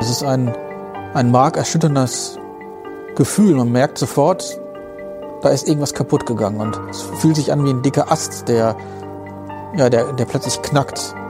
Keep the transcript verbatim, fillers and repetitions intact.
Das ist ein, ein markerschütterndes Gefühl. Man merkt sofort, da ist irgendwas kaputt gegangen und es fühlt sich an wie ein dicker Ast, der, ja, der, der plötzlich knackt.